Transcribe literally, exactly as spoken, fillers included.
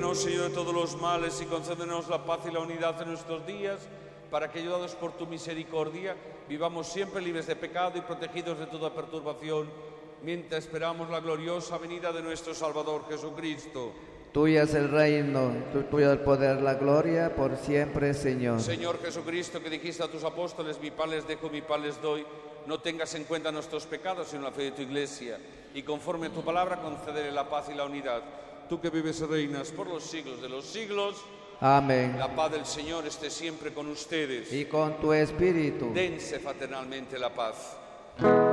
Líbranos, Señor, de todos los males y concédenos la paz y la unidad en nuestros días, para que, ayudados por tu misericordia, vivamos siempre libres de pecado y protegidos de toda perturbación, mientras esperamos la gloriosa venida de nuestro Salvador Jesucristo. Tuyo es el reino, tuyo el poder, la gloria, por siempre, Señor. Señor Jesucristo, que dijiste a tus apóstoles, mi pan les dejo, mi pan les doy, no tengas en cuenta nuestros pecados, sino la fe de tu Iglesia, y conforme a tu palabra concédele la paz y la unidad. Tú que vives y reinas por los siglos de los siglos. Amén. La paz del Señor esté siempre con ustedes. Y con tu espíritu. Dense fraternalmente la paz.